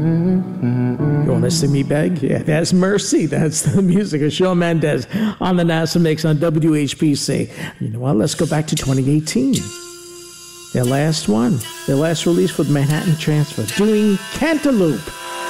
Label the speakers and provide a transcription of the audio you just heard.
Speaker 1: You want to see me beg? Yeah, that's Mercy. That's the music of Shawn Mendes on the NASA Mix on WHPC. You know what? Let's go back to 2018. Their last one. Their last release with Manhattan Transfer. Doing Cantaloupe.